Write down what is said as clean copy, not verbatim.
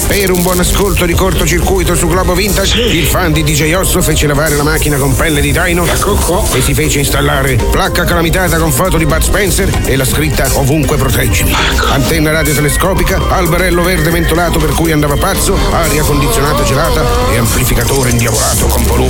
Per un buon ascolto di cortocircuito su Globo Vintage, il fan di DJ Osso fece lavare la macchina con pelle di daino e si fece installare placca calamitata con foto di Bud Spencer e la scritta "Ovunque proteggimi". Antenna radiotelescopica, alberello verde mentolato per cui andava pazzo, aria condizionata gelata e amplificatore indiavolato con volume